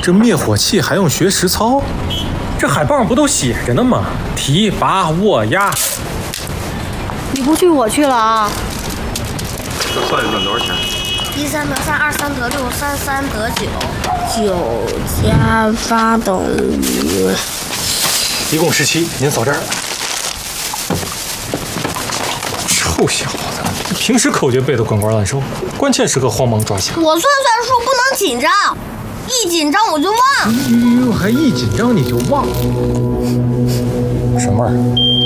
这灭火器还用学实操？这海报上不都写着呢吗？提拔握压。 你不去我去了啊！ 这算一算多少钱 ？13得3，23得6，33得9，9加8等于一共17，您扫这儿。臭小子，平时口诀背得滚瓜烂熟，关键时刻慌忙抓瞎。 我算数不能紧张，一紧张我就忘。 还一紧张你就忘？什么味儿？